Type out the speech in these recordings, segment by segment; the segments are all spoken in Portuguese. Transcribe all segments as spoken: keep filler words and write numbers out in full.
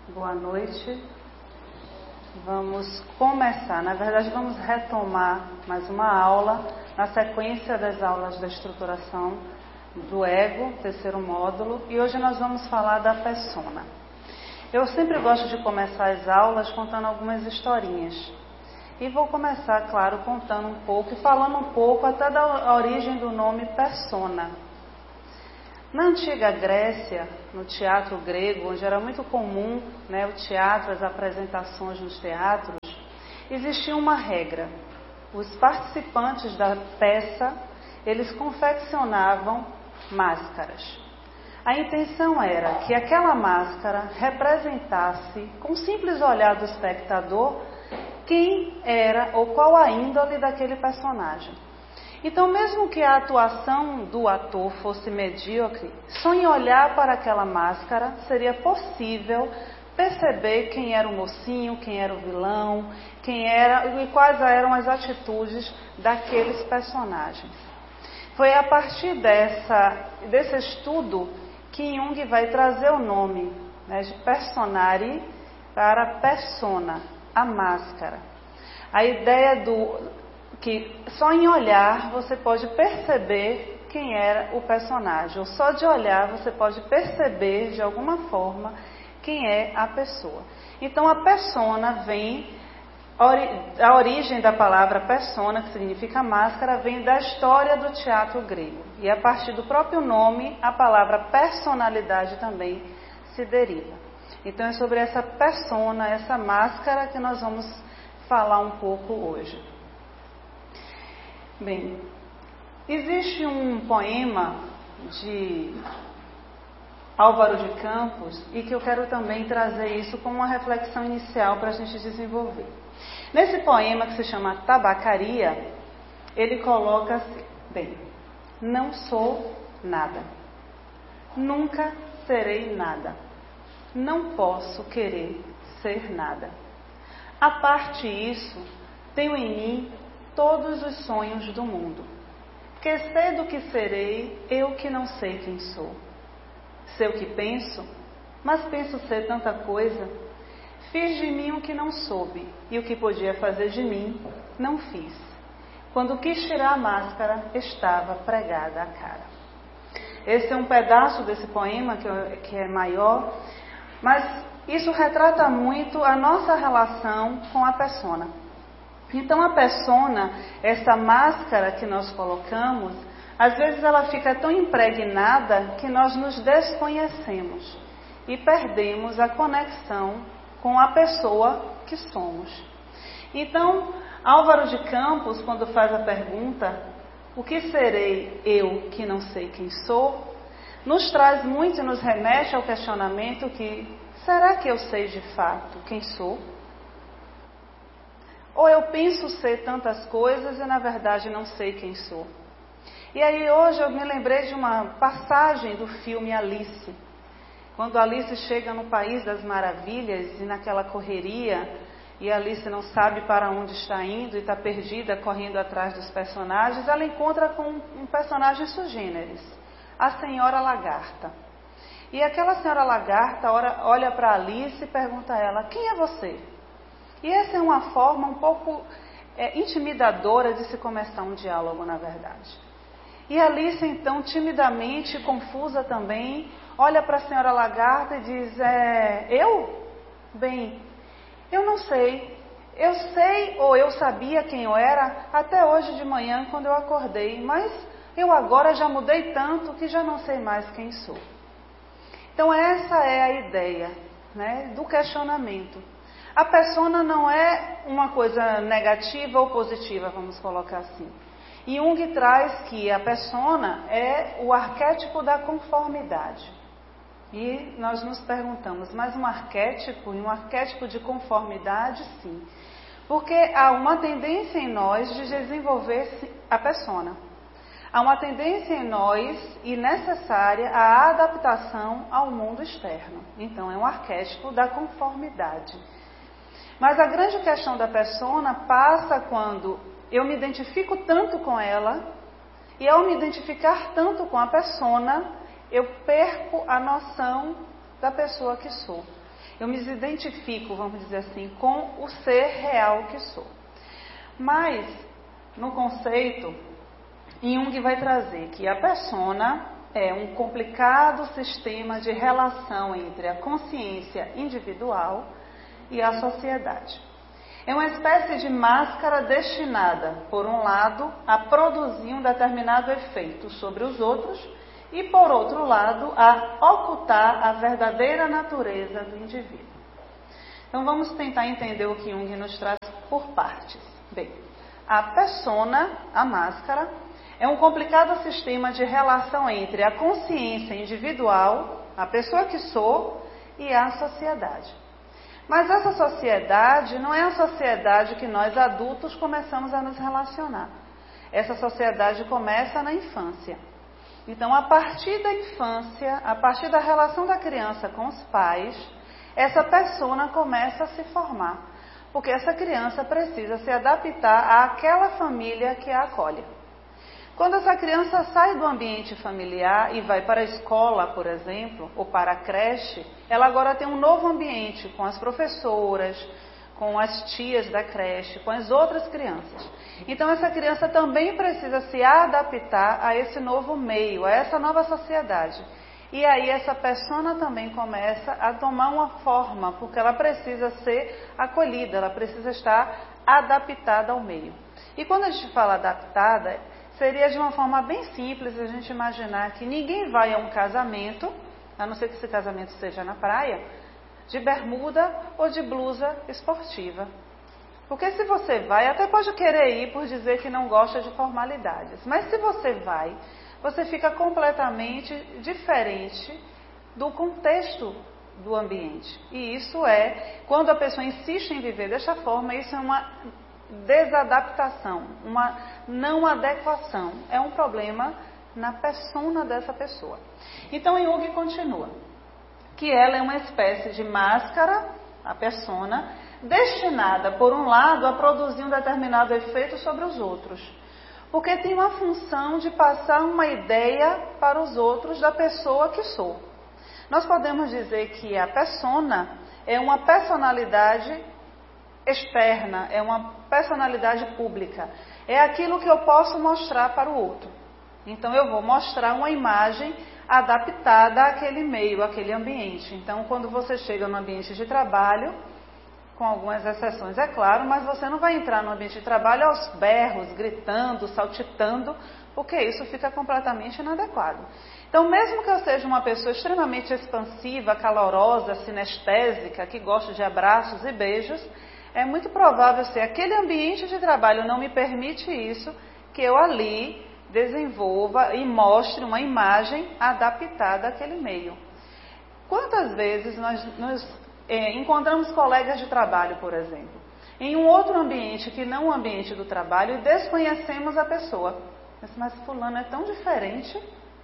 Boa noite. Vamos começar, na verdade vamos retomar mais uma aula na sequência das aulas da estruturação do ego, terceiro módulo, e hoje nós vamos falar da persona. Eu sempre gosto de começar as aulas contando algumas historinhas. E vou começar, claro, contando um pouco e falando um pouco até da origem do nome persona. Na antiga Grécia, no teatro grego, onde era muito comum, né, o teatro, as apresentações nos teatros, existia uma regra. Os participantes da peça, eles confeccionavam máscaras. A intenção era que aquela máscara representasse, com o simples olhar do espectador, quem era ou qual a índole daquele personagem. Então, mesmo que a atuação do ator fosse medíocre, só em olhar para aquela máscara seria possível perceber quem era o mocinho, quem era o vilão, quem era e quais eram as atitudes daqueles personagens. Foi a partir dessa, desse estudo que Jung vai trazer o nome, né, de personare para persona, a máscara. A ideia do que só em olhar você pode perceber quem era o personagem, ou só de olhar você pode perceber de alguma forma quem é a pessoa. Então a persona vem, a origem da palavra persona, que significa máscara, vem da história do teatro grego. E a partir do próprio nome, a palavra personalidade também se deriva. Então é sobre essa persona, essa máscara que nós vamos falar um pouco hoje. Bem, existe um poema de Álvaro de Campos e que eu quero também trazer isso como uma reflexão inicial para a gente desenvolver. Nesse poema que se chama Tabacaria, ele coloca assim, bem, não sou nada, nunca serei nada, não posso querer ser nada. A parte isso, tenho em mim todos os sonhos do mundo. Que sei do que serei, eu que não sei quem sou. Sei o que penso, mas penso ser tanta coisa. Fiz de mim o que não soube, e o que podia fazer de mim, não fiz. Quando quis tirar a máscara, estava pregada a cara. Esse é um pedaço desse poema que, eu, que é maior, mas isso retrata muito a nossa relação com a persona. Então a persona, essa máscara que nós colocamos, às vezes ela fica tão impregnada que nós nos desconhecemos e perdemos a conexão com a pessoa que somos. Então, Álvaro de Campos, quando faz a pergunta, o que serei eu que não sei quem sou, nos traz muito e nos remete ao questionamento que, será que eu sei de fato quem sou? Ou eu penso ser tantas coisas e na verdade não sei quem sou. E aí hoje eu me lembrei de uma passagem do filme Alice. Quando Alice chega no País das Maravilhas e naquela correria, e Alice não sabe para onde está indo e está perdida correndo atrás dos personagens, ela encontra com um personagem sui generis, a Senhora Lagarta. E aquela Senhora Lagarta olha para Alice e pergunta a ela, quem é você? E essa é uma forma um pouco é, intimidadora de se começar um diálogo, na verdade. E Alice, então, timidamente, confusa também, olha para a Senhora Lagarta e diz, é, eu? Bem, eu não sei. Eu sei ou eu sabia quem eu era até hoje de manhã, quando eu acordei, mas eu agora já mudei tanto que já não sei mais quem sou. Então, essa é a ideia, né, do questionamento. A persona não é uma coisa negativa ou positiva, vamos colocar assim. Jung traz que a persona é o arquétipo da conformidade. E nós nos perguntamos, mas um arquétipo e um arquétipo de conformidade, sim. Porque há uma tendência em nós de desenvolver a persona. Há uma tendência em nós e necessária a adaptação ao mundo externo. Então, é um arquétipo da conformidade. Mas a grande questão da persona passa quando eu me identifico tanto com ela, e ao me identificar tanto com a persona, eu perco a noção da pessoa que sou. Eu me identifico, vamos dizer assim, com o ser real que sou. Mas, no conceito, Jung vai trazer que a persona é um complicado sistema de relação entre a consciência individual e a sociedade. É uma espécie de máscara destinada, por um lado, a produzir um determinado efeito sobre os outros e, por outro lado, a ocultar a verdadeira natureza do indivíduo. Então, vamos tentar entender o que Jung nos traz por partes. Bem, a persona, a máscara, é um complicado sistema de relação entre a consciência individual, a pessoa que sou, e a sociedade. Mas essa sociedade não é a sociedade que nós adultos começamos a nos relacionar. Essa sociedade começa na infância. Então, a partir da infância, a partir da relação da criança com os pais, essa persona começa a se formar. Porque essa criança precisa se adaptar àquela família que a acolhe. Quando essa criança sai do ambiente familiar e vai para a escola, por exemplo, ou para a creche, ela agora tem um novo ambiente com as professoras, com as tias da creche, com as outras crianças. Então essa criança também precisa se adaptar a esse novo meio, a essa nova sociedade. E aí essa persona também começa a tomar uma forma, porque ela precisa ser acolhida, ela precisa estar adaptada ao meio. E quando a gente fala adaptada, seria de uma forma bem simples a gente imaginar que ninguém vai a um casamento, a não ser que esse casamento seja na praia, de bermuda ou de blusa esportiva. Porque se você vai, até pode querer ir por dizer que não gosta de formalidades, mas se você vai, você fica completamente diferente do contexto do ambiente. E isso é, quando a pessoa insiste em viver desta forma, isso é uma desadaptação, uma não adequação. É um problema na persona dessa pessoa. Então, Jung continua que ela é uma espécie de máscara, a persona, destinada, por um lado, a produzir um determinado efeito sobre os outros. Porque tem uma função de passar uma ideia para os outros da pessoa que sou. Nós podemos dizer que a persona é uma personalidade externa, é uma personalidade pública. É aquilo que eu posso mostrar para o outro. Então eu vou mostrar uma imagem adaptada àquele meio, àquele ambiente. Então quando você chega no ambiente de trabalho, com algumas exceções, é claro, mas você não vai entrar no ambiente de trabalho aos berros, gritando, saltitando, porque isso fica completamente inadequado. Então, mesmo que eu seja uma pessoa extremamente expansiva, calorosa, sinestésica, que gosta de abraços e beijos, é muito provável, se aquele ambiente de trabalho não me permite isso, que eu ali desenvolva e mostre uma imagem adaptada àquele meio. Quantas vezes nós nos é, encontramos colegas de trabalho, por exemplo, em um outro ambiente que não o ambiente do trabalho e desconhecemos a pessoa. Mas fulano é tão diferente.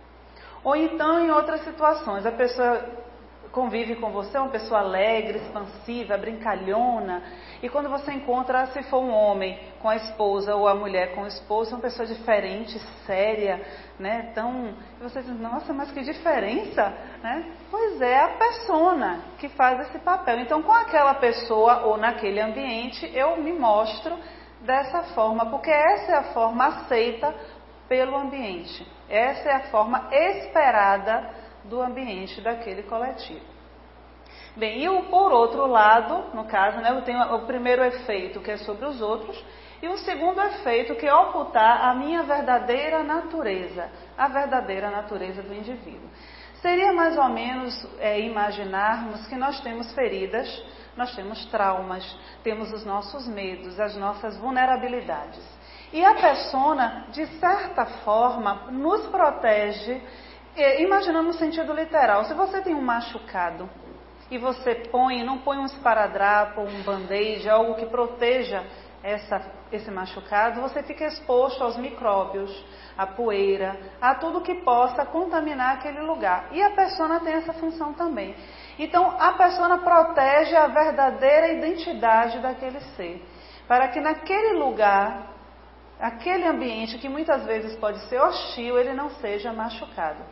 Ou então em outras situações, a pessoa convive com você, uma pessoa alegre, expansiva, brincalhona, e quando você encontra, se for um homem com a esposa ou a mulher com o esposo, uma pessoa diferente, séria, né, tão... E você diz, nossa, mas que diferença, né? Pois é, a persona que faz esse papel. Então, com aquela pessoa ou naquele ambiente, eu me mostro dessa forma, porque essa é a forma aceita pelo ambiente. Essa é a forma esperada do ambiente daquele coletivo. Bem, e o, por outro lado, no caso, né, eu tenho o primeiro efeito que é sobre os outros, e o segundo efeito que é ocultar a minha verdadeira natureza, a verdadeira natureza do indivíduo. Seria mais ou menos é, imaginarmos que nós temos feridas, nós temos traumas, temos os nossos medos, as nossas vulnerabilidades. E a persona, de certa forma, nos protege. Imaginando no sentido literal, se você tem um machucado e você põe, não põe um esparadrapo, um band-aid, algo que proteja essa, esse machucado, você fica exposto aos micróbios, à poeira, a tudo que possa contaminar aquele lugar. E a persona tem essa função também. Então, a persona protege a verdadeira identidade daquele ser, para que naquele lugar, aquele ambiente que muitas vezes pode ser hostil, ele não seja machucado.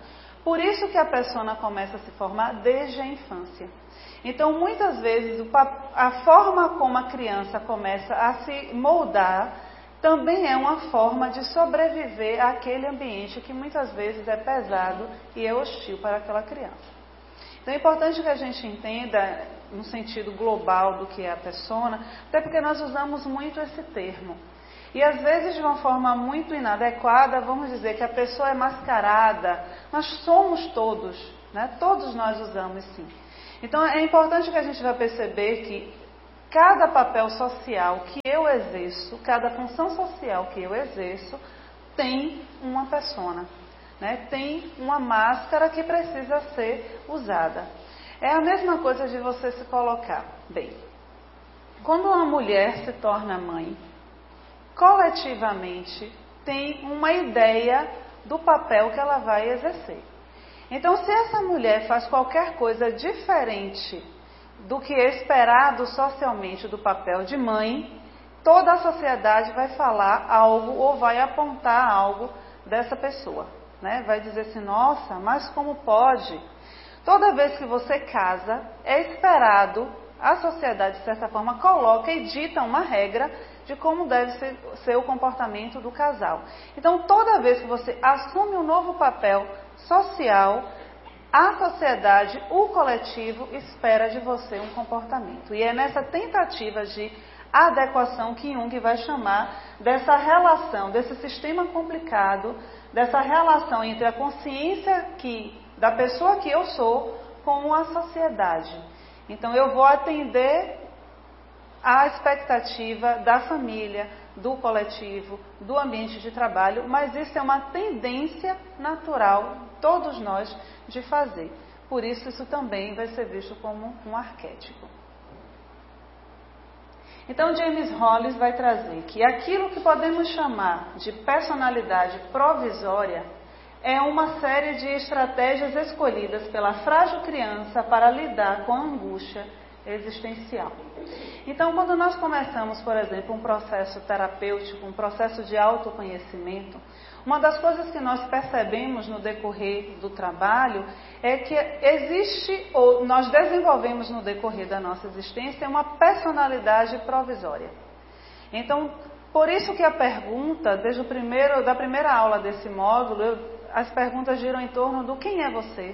Por isso que a persona começa a se formar desde a infância. Então, muitas vezes, a forma como a criança começa a se moldar também é uma forma de sobreviver àquele ambiente que muitas vezes é pesado e é hostil para aquela criança. Então, é importante que a gente entenda, no sentido global do que é a persona, até porque nós usamos muito esse termo. E às vezes, de uma forma muito inadequada, vamos dizer que a pessoa é mascarada. Nós somos todos, né? Todos nós usamos sim. Então é importante que a gente vá perceber que cada papel social que eu exerço, cada função social que eu exerço, tem uma persona, né? Tem uma máscara que precisa ser usada. É a mesma coisa de você se colocar. Bem, quando uma mulher se torna mãe, coletivamente tem uma ideia do papel que ela vai exercer. Então, se essa mulher faz qualquer coisa diferente do que é esperado socialmente do papel de mãe, toda a sociedade vai falar algo ou vai apontar algo dessa pessoa, né? Vai dizer assim, nossa, mas como pode? Toda vez que você casa, é esperado, a sociedade de certa forma coloca e dita uma regra de como deve ser, ser o comportamento do casal. Então, toda vez que você assume um novo papel social, a sociedade, o coletivo, espera de você um comportamento. E é nessa tentativa de adequação que Jung vai chamar dessa relação, desse sistema complicado, dessa relação entre a consciência que, da pessoa que eu sou com a sociedade. Então, eu vou atender a expectativa da família, do coletivo, do ambiente de trabalho, mas isso é uma tendência natural, todos nós, de fazer. Por isso, isso também vai ser visto como um arquétipo. Então, James Hollis vai trazer que aquilo que podemos chamar de personalidade provisória é uma série de estratégias escolhidas pela frágil criança para lidar com a angústia existencial. Então, quando nós começamos, por exemplo, um processo terapêutico, um processo de autoconhecimento, uma das coisas que nós percebemos no decorrer do trabalho é que existe, ou nós desenvolvemos no decorrer da nossa existência, uma personalidade provisória. Então, por isso que a pergunta, desde o primeiro, da primeira aula desse módulo, eu, as perguntas giram em torno do quem é você.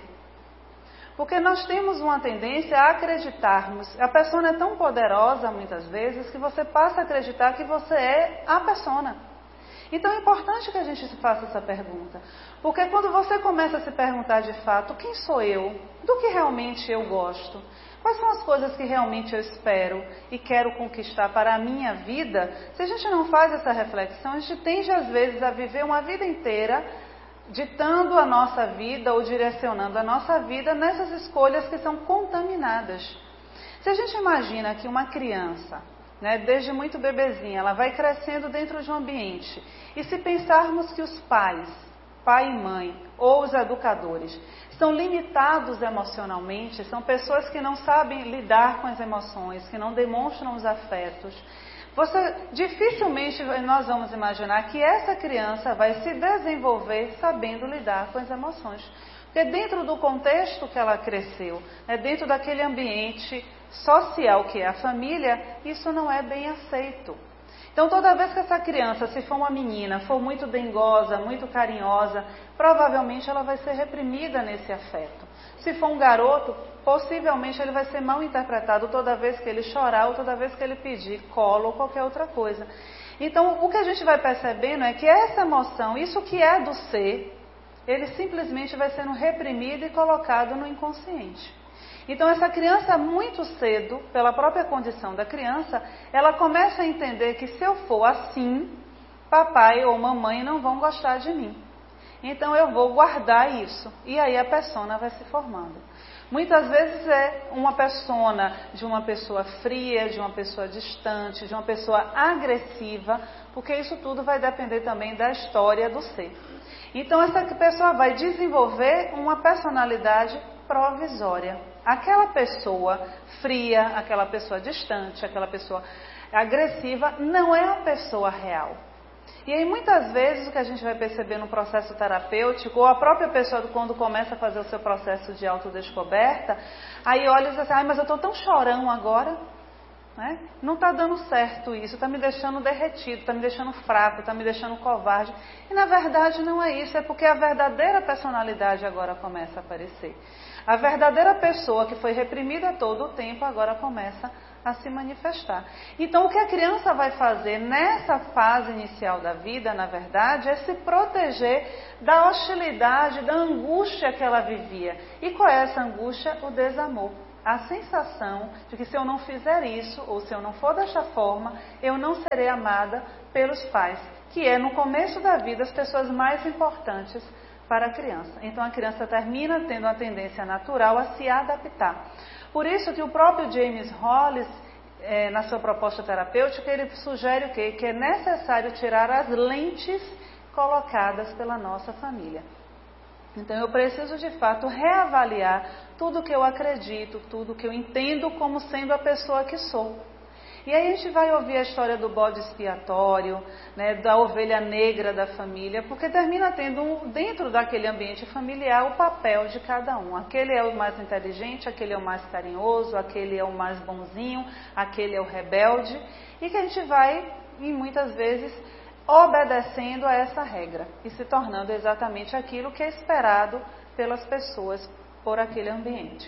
Porque nós temos uma tendência a acreditarmos, a persona é tão poderosa muitas vezes que você passa a acreditar que você é a persona. Então é importante que a gente se faça essa pergunta, porque quando você começa a se perguntar de fato, quem sou eu? Do que realmente eu gosto? Quais são as coisas que realmente eu espero e quero conquistar para a minha vida? Se a gente não faz essa reflexão, a gente tende às vezes a viver uma vida inteira ditando a nossa vida ou direcionando a nossa vida nessas escolhas que são contaminadas. Se a gente imagina que uma criança, né, desde muito bebezinha, ela vai crescendo dentro de um ambiente, e se pensarmos que os pais, pai e mãe, ou os educadores, são limitados emocionalmente, são pessoas que não sabem lidar com as emoções, que não demonstram os afetos, Você, dificilmente nós vamos imaginar que essa criança vai se desenvolver sabendo lidar com as emoções. Porque dentro do contexto que ela cresceu, né, dentro daquele ambiente social que é a família, isso não é bem aceito. Então, toda vez que essa criança, se for uma menina, for muito dengosa, muito carinhosa, provavelmente ela vai ser reprimida nesse afeto. Se for um garoto, possivelmente ele vai ser mal interpretado toda vez que ele chorar ou toda vez que ele pedir colo ou qualquer outra coisa. Então, o que a gente vai percebendo é que essa emoção, isso que é do ser, ele simplesmente vai sendo reprimido e colocado no inconsciente. Então, essa criança, muito cedo, pela própria condição da criança, ela começa a entender que se eu for assim, papai ou mamãe não vão gostar de mim. Então, eu vou guardar isso. E aí a persona vai se formando. Muitas vezes é uma persona de uma pessoa fria, de uma pessoa distante, de uma pessoa agressiva, porque isso tudo vai depender também da história do ser. Então, essa pessoa vai desenvolver uma personalidade provisória. Aquela pessoa fria, aquela pessoa distante, aquela pessoa agressiva, não é a pessoa real. E aí muitas vezes o que a gente vai perceber no processo terapêutico, ou a própria pessoa quando começa a fazer o seu processo de autodescoberta, aí olha e diz assim, ai, mas eu estou tão chorão agora, né? Não está dando certo isso, está me deixando derretido, está me deixando fraco, está me deixando covarde. E na verdade não é isso, é porque a verdadeira personalidade agora começa a aparecer. A verdadeira pessoa que foi reprimida todo o tempo agora começa a se manifestar. Então o que a criança vai fazer nessa fase inicial da vida, na verdade, é se proteger da hostilidade, da angústia que ela vivia. E qual é essa angústia? O desamor. A sensação de que se eu não fizer isso, ou se eu não for desta forma, eu não serei amada pelos pais, que é no começo da vida as pessoas mais importantes para a criança. Então a criança termina tendo uma tendência natural a se adaptar. Por isso que o próprio James Hollis, é, na sua proposta terapêutica, ele sugere o quê? Que é necessário tirar as lentes colocadas pela nossa família. Então eu preciso de fato reavaliar tudo que eu acredito, tudo que eu entendo como sendo a pessoa que sou. E aí a gente vai ouvir a história do bode expiatório, né, da ovelha negra da família, porque termina tendo um, dentro daquele ambiente familiar o papel de cada um. Aquele é o mais inteligente, aquele é o mais carinhoso, aquele é o mais bonzinho, aquele é o rebelde, e que a gente vai, e muitas vezes, obedecendo a essa regra e se tornando exatamente aquilo que é esperado pelas pessoas por aquele ambiente.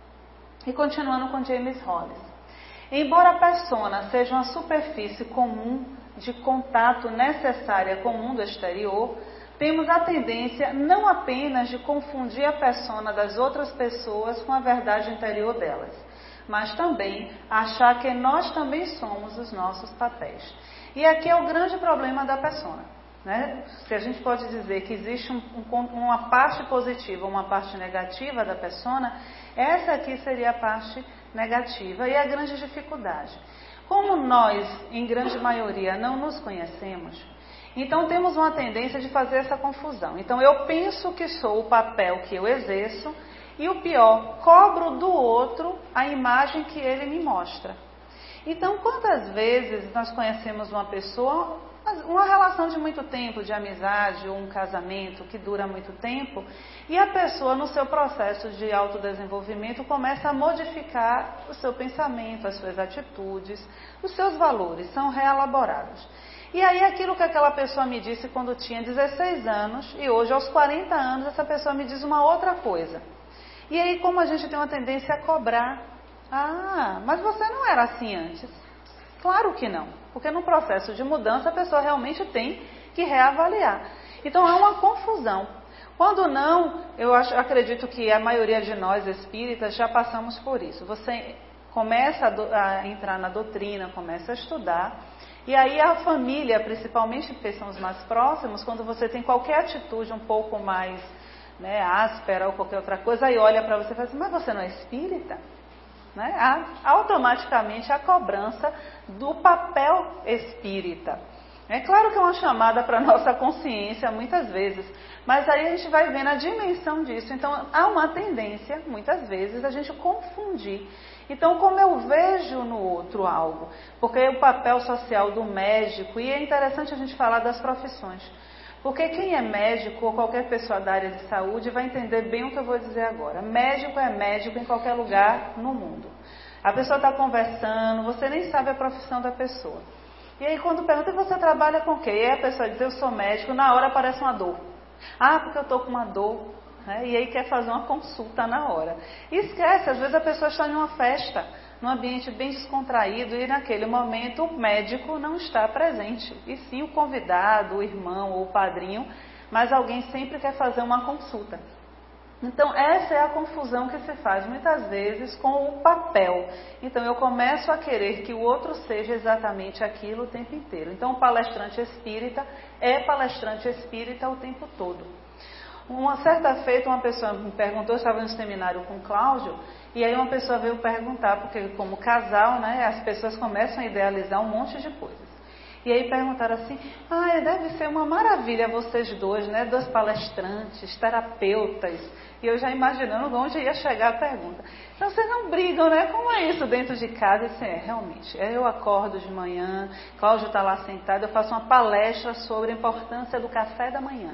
E continuando com James Hollis. Embora a persona seja uma superfície comum de contato necessária com o mundo exterior, temos a tendência não apenas de confundir a persona das outras pessoas com a verdade interior delas, mas também achar que nós também somos os nossos papéis. E aqui é o grande problema da persona, né? Se a gente pode dizer que existe um, um, uma parte positiva, uma parte negativa da persona, essa aqui seria a parte negativa e a grande dificuldade. Como nós, em grande maioria, não nos conhecemos, então temos uma tendência de fazer essa confusão. Então eu penso que sou o papel que eu exerço e o pior, cobro do outro a imagem que ele me mostra. Então quantas vezes nós conhecemos uma pessoa, uma relação de muito tempo, de amizade ou um casamento que dura muito tempo, e a pessoa no seu processo de autodesenvolvimento começa a modificar o seu pensamento, as suas atitudes, os seus valores são reelaborados. E aí aquilo que aquela pessoa me disse quando tinha dezesseis anos, e hoje aos quarenta anos essa pessoa me diz uma outra coisa. E aí como a gente tem uma tendência a cobrar, ah, mas você não era assim antes. Claro que não, porque no processo de mudança a pessoa realmente tem que reavaliar. Então há uma confusão. Quando não, eu acho, acredito que a maioria de nós espíritas já passamos por isso. Você começa a, do, a entrar na doutrina, começa a estudar, e aí a família, principalmente porque são os mais próximos, quando você tem qualquer atitude um pouco mais, né, áspera ou qualquer outra coisa, aí olha para você e fala assim, mas você não é espírita? Né? Há automaticamente a cobrança do papel espírita. É claro que é uma chamada para a nossa consciência muitas vezes, mas aí a gente vai vendo a dimensão disso. Então há uma tendência, muitas vezes, a gente confundir. Então como eu vejo no outro algo, porque é o papel social do médico, e é interessante a gente falar das profissões. Porque quem é médico ou qualquer pessoa da área de saúde vai entender bem o que eu vou dizer agora. Médico é médico em qualquer lugar no mundo. A pessoa está conversando, você nem sabe a profissão da pessoa. E aí quando pergunta, você trabalha com o quê? E aí a pessoa diz, eu sou médico, na hora aparece uma dor. Ah, porque eu estou com uma dor. Né? E aí quer fazer uma consulta na hora. E esquece, às vezes a pessoa está em uma festa, num ambiente bem descontraído, e naquele momento o médico não está presente, e sim o convidado, o irmão ou o padrinho, mas alguém sempre quer fazer uma consulta. Então essa é a confusão que se faz muitas vezes com o papel. Então eu começo a querer que o outro seja exatamente aquilo o tempo inteiro. Então o palestrante espírita é palestrante espírita o tempo todo. Uma certa feita, uma pessoa me perguntou, eu estava no seminário com o Cláudio, e aí uma pessoa veio perguntar, porque como casal, né, as pessoas começam a idealizar um monte de coisas. E aí perguntaram assim, ah, deve ser uma maravilha vocês dois, né? Dois palestrantes, terapeutas. E eu já imaginando onde ia chegar a pergunta. Então vocês não brigam, né? Como é isso dentro de casa? Assim, é, realmente. Eu acordo de manhã, Cláudio está lá sentado, eu faço uma palestra sobre a importância do café da manhã.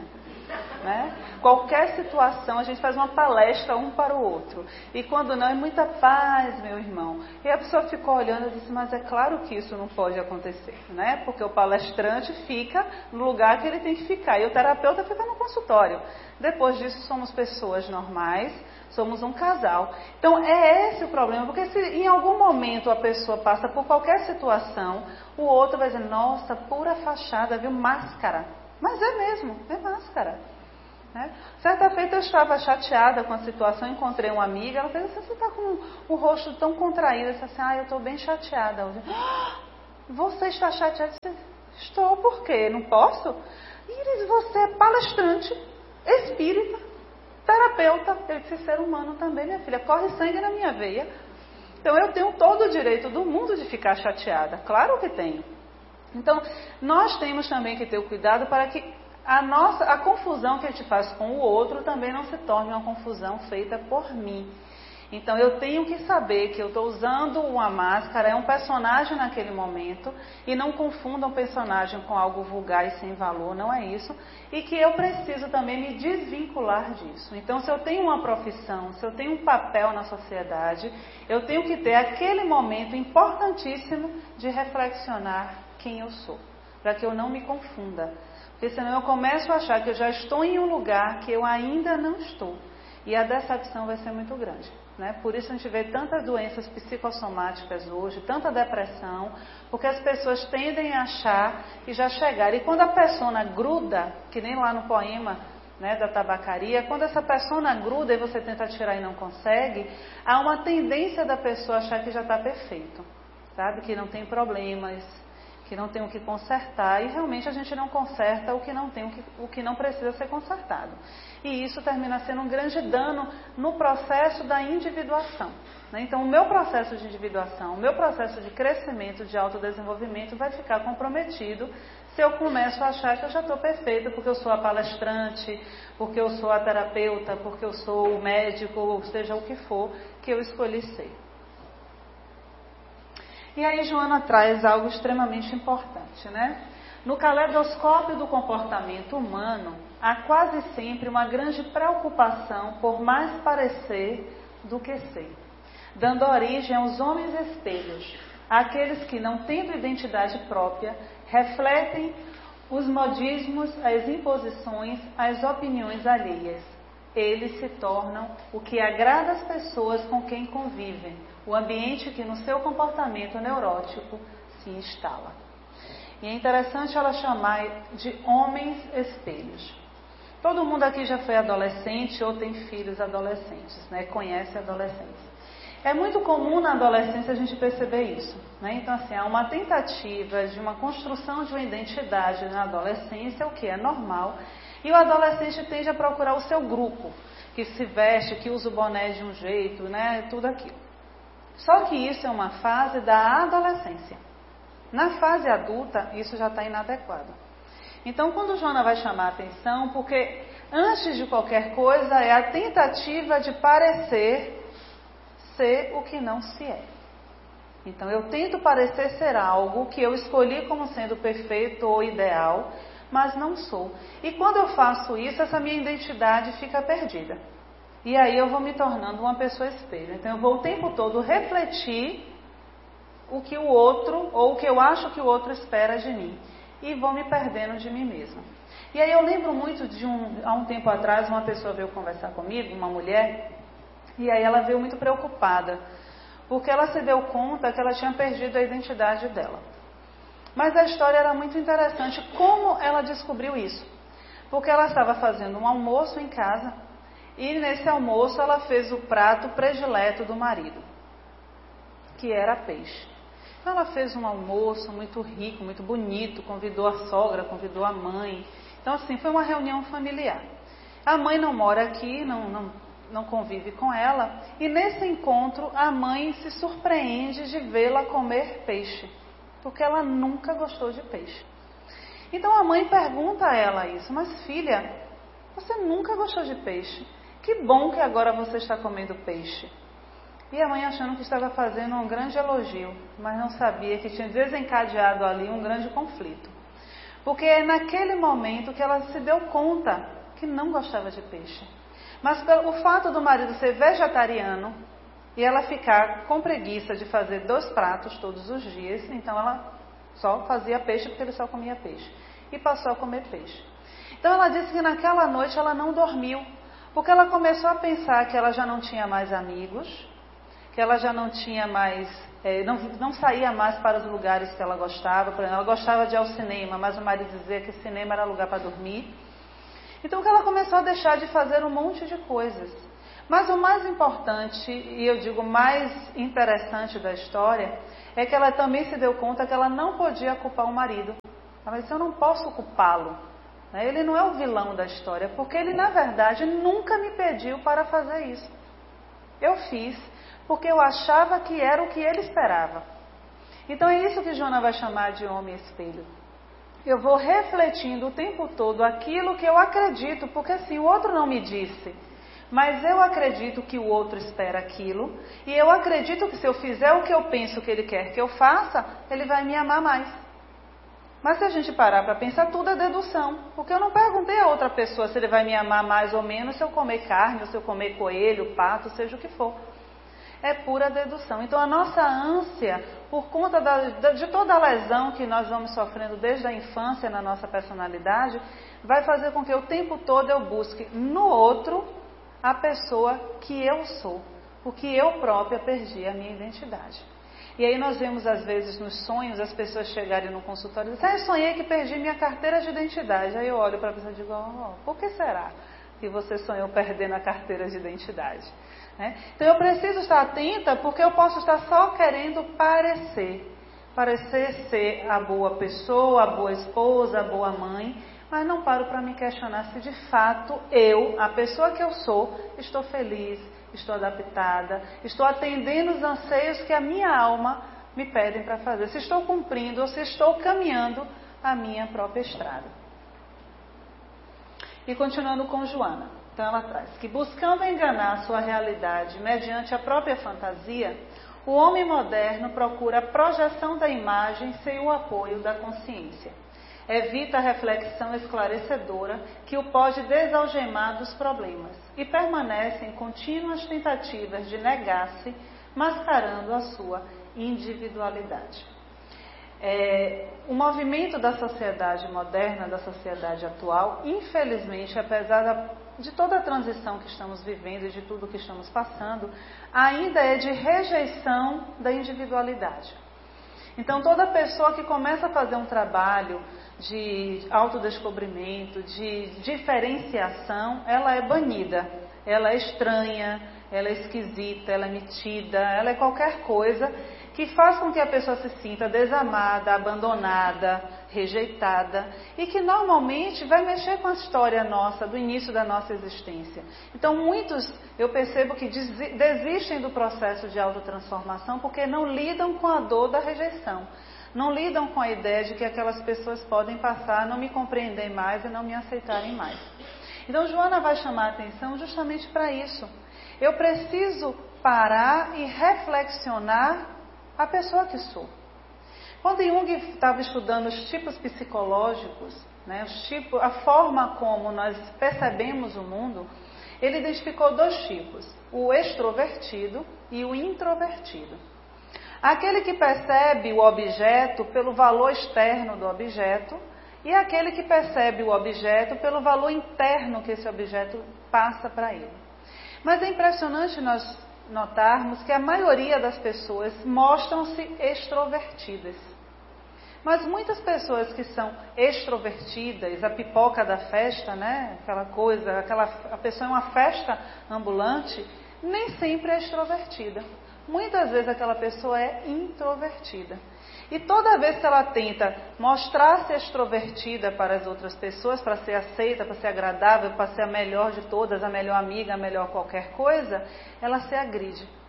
Né? Qualquer situação a gente faz uma palestra um para o outro, e quando não é muita paz, meu irmão. E a pessoa ficou olhando e disse, mas é claro que isso não pode acontecer, né? Porque o palestrante fica no lugar que ele tem que ficar e o terapeuta fica no consultório. Depois disso somos pessoas normais, somos um casal. Então é esse o problema, porque se em algum momento a pessoa passa por qualquer situação, o outro vai dizer, nossa, pura fachada, viu, máscara. Mas é mesmo, é máscara. Né? Certa feita eu estava chateada com a situação, encontrei uma amiga, ela fez assim, você está com o rosto tão contraído, eu disse assim, ah, eu estou bem chateada hoje. Ah, você está chateada? Eu disse, estou, por quê? Não posso? Iris, você é palestrante, espírita, terapeuta, eu disse, ser humano também, minha filha, corre sangue na minha veia. Então eu tenho todo o direito do mundo de ficar chateada, claro que tenho. Então, nós temos também que ter o cuidado para que a nossa, a confusão que a gente faz com o outro também não se torne uma confusão feita por mim. Então, eu tenho que saber que eu estou usando uma máscara, é um personagem naquele momento, e não confunda um personagem com algo vulgar e sem valor, não é isso. E que eu preciso também me desvincular disso. Então, se eu tenho uma profissão, se eu tenho um papel na sociedade, eu tenho que ter aquele momento importantíssimo de reflexionar quem eu sou, para que eu não me confunda, porque senão eu começo a achar que eu já estou em um lugar que eu ainda não estou, e a decepção vai ser muito grande, né? Por isso a gente vê tantas doenças psicossomáticas hoje, tanta depressão, porque as pessoas tendem a achar que já chegaram, e quando a persona gruda, que nem lá no poema, né, da tabacaria, quando essa persona gruda e você tenta tirar e não consegue, há uma tendência da pessoa achar que já está perfeito, sabe, que não tem problemas, que não tem o que consertar, e realmente a gente não conserta o que não tem, o que, o que não precisa ser consertado. E isso termina sendo um grande dano no processo da individuação. Né? Então, o meu processo de individuação, o meu processo de crescimento, de autodesenvolvimento vai ficar comprometido se eu começo a achar que eu já estou perfeita, porque eu sou a palestrante, porque eu sou a terapeuta, porque eu sou o médico, ou seja o que for que eu escolhi ser. E aí Joana traz algo extremamente importante, né? No caleidoscópio do comportamento humano, há quase sempre uma grande preocupação por mais parecer do que ser, dando origem aos homens espelhos, aqueles que, não tendo identidade própria, refletem os modismos, as imposições, as opiniões alheias. Eles se tornam o que agrada às pessoas com quem convivem, o ambiente que no seu comportamento neurótico se instala. E é interessante ela chamar de homens espelhos. Todo mundo aqui já foi adolescente ou tem filhos adolescentes, né? Conhece a adolescência. É muito comum na adolescência a gente perceber isso, né? Então, assim, há uma tentativa de uma construção de uma identidade na adolescência, o que é normal, e o adolescente tende a procurar o seu grupo, que se veste, que usa o boné de um jeito, né? Tudo aquilo. Só que isso é uma fase da adolescência. Na fase adulta, isso já está inadequado. Então, quando Joana vai chamar a atenção, porque antes de qualquer coisa é a tentativa de parecer ser o que não se é. Então, eu tento parecer ser algo que eu escolhi como sendo perfeito ou ideal, mas não sou. E quando eu faço isso, essa minha identidade fica perdida. E aí eu vou me tornando uma pessoa espelho. Então eu vou o tempo todo refletir o que o outro, ou o que eu acho que o outro espera de mim. E vou me perdendo de mim mesma. E aí eu lembro muito de um, há um tempo atrás, uma pessoa veio conversar comigo, uma mulher, e aí ela veio muito preocupada, porque ela se deu conta que ela tinha perdido a identidade dela. Mas a história era muito interessante, como ela descobriu isso. Porque ela estava fazendo um almoço em casa, e nesse almoço ela fez o prato predileto do marido, que era peixe. Então ela fez um almoço muito rico, muito bonito, convidou a sogra, convidou a mãe. Então assim, foi uma reunião familiar. A mãe não mora aqui, não, não, não convive com ela, e nesse encontro a mãe se surpreende de vê-la comer peixe. porque ela nunca gostou de peixe. Então a mãe pergunta a ela isso, mas filha, você nunca gostou de peixe, que bom que agora você está comendo peixe. E a mãe achando que estava fazendo um grande elogio, mas não sabia que tinha desencadeado ali um grande conflito. Porque é naquele momento que ela se deu conta que não gostava de peixe. Mas o fato do marido ser vegetariano e ela ficar com preguiça de fazer dois pratos todos os dias, então ela só fazia peixe porque ele só comia peixe. E passou a comer peixe. Então ela disse que naquela noite ela não dormiu, porque ela começou a pensar que ela já não tinha mais amigos, que ela já não tinha mais, é, não, não saía mais para os lugares que ela gostava. Por exemplo, ela gostava de ir ao cinema, mas o marido dizia que cinema era lugar para dormir. Então que ela começou a deixar de fazer um monte de coisas. Mas o mais importante, e eu digo mais interessante da história, é que ela também se deu conta que ela não podia culpar o marido. Ela disse, eu não posso culpá-lo. Ele não é o vilão da história, porque ele na verdade nunca me pediu para fazer isso. Eu fiz porque eu achava que era o que ele esperava. Então é isso que Joana vai chamar de homem espelho. Eu vou refletindo o tempo todo aquilo que eu acredito, porque assim, o outro não me disse, mas eu acredito que o outro espera aquilo, e eu acredito que se eu fizer o que eu penso que ele quer que eu faça, ele vai me amar mais. Mas se a gente parar para pensar, tudo é dedução, porque eu não perguntei a outra pessoa se ele vai me amar mais ou menos se eu comer carne, ou se eu comer coelho, pato, seja o que for. É pura dedução. Então a nossa ânsia, por conta da, de toda a lesão que nós vamos sofrendo desde a infância na nossa personalidade, vai fazer com que o tempo todo eu busque no outro a pessoa que eu sou, porque eu própria perdi a minha identidade. E aí nós vemos às vezes nos sonhos as pessoas chegarem no consultório e dizem, ah, eu sonhei que perdi minha carteira de identidade. Aí eu olho para a pessoa e digo, oh, por que será que você sonhou perdendo a carteira de identidade? Né? Então eu preciso estar atenta, porque eu posso estar só querendo parecer. Parecer ser a boa pessoa, a boa esposa, a boa mãe, mas não paro para me questionar se de fato eu, a pessoa que eu sou, estou feliz, estou adaptada, estou atendendo os anseios que a minha alma me pedem para fazer, se estou cumprindo ou se estou caminhando a minha própria estrada. E continuando com Joana. Então ela traz que buscando enganar sua realidade mediante a própria fantasia, o homem moderno procura a projeção da imagem sem o apoio da consciência. Evita a reflexão esclarecedora que o pode desalgemar dos problemas e permanece em contínuas tentativas de negar-se, mascarando a sua individualidade. É, o movimento da sociedade moderna, da sociedade atual, infelizmente, apesar da, de toda a transição que estamos vivendo e de tudo que estamos passando, ainda é de rejeição da individualidade. Então, toda pessoa que começa a fazer um trabalho de autodescobrimento, de diferenciação, ela é banida, ela é estranha, ela é esquisita, ela é metida, ela é qualquer coisa que faz com que a pessoa se sinta desamada, abandonada, rejeitada, e que normalmente vai mexer com a história nossa, do início da nossa existência. Então muitos, eu percebo que desistem do processo de autotransformação porque não lidam com a dor da rejeição, não lidam com a ideia de que aquelas pessoas podem passar a não me compreender mais e não me aceitarem mais. Então Joana vai chamar a atenção justamente para isso. Eu preciso parar e reflexionar a pessoa que sou. Quando Jung estava estudando os tipos psicológicos, né, os tipos, a forma como nós percebemos o mundo, ele identificou dois tipos, o extrovertido e o introvertido. Aquele que percebe o objeto pelo valor externo do objeto e aquele que percebe o objeto pelo valor interno que esse objeto passa para ele. Mas é impressionante nós notarmos que a maioria das pessoas mostram-se extrovertidas. Mas muitas pessoas que são extrovertidas, a pipoca da festa, né? Aquela coisa, aquela, a pessoa é uma festa ambulante, nem sempre é extrovertida. Muitas vezes aquela pessoa é introvertida. E toda vez que ela tenta mostrar-se extrovertida para as outras pessoas, para ser aceita, para ser agradável, para ser a melhor de todas, a melhor amiga, a melhor qualquer coisa, ela se agride.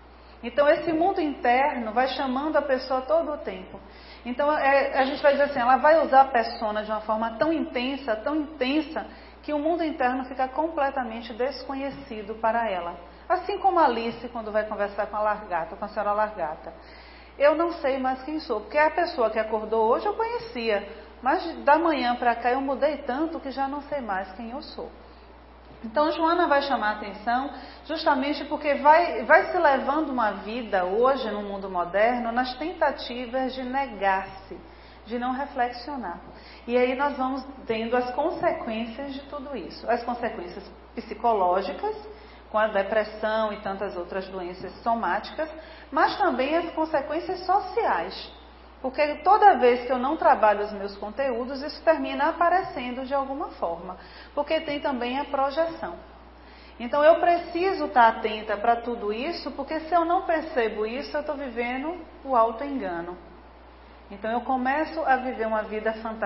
Então esse mundo interno vai chamando a pessoa todo o tempo. Então é, a gente vai dizer assim, ela vai usar a persona de uma forma tão intensa, tão intensa, que o mundo interno fica completamente desconhecido para ela. Assim como a Alice, quando vai conversar com a Largata, com a senhora Largata. Eu não sei mais quem sou, porque a pessoa que acordou hoje eu conhecia, mas da manhã para cá eu mudei tanto que já não sei mais quem eu sou. Então Joana vai chamar a atenção justamente porque vai, vai se levando uma vida hoje no mundo moderno nas tentativas de negar-se, de não reflexionar. E aí nós vamos tendo as consequências de tudo isso. As consequências psicológicas, com a depressão e tantas outras doenças somáticas, mas também as consequências sociais. Porque toda vez que eu não trabalho os meus conteúdos, isso termina aparecendo de alguma forma. Porque tem também a projeção. Então eu preciso estar atenta para tudo isso, porque se eu não percebo isso, eu estou vivendo o auto-engano. Então eu começo a viver uma vida fantástica.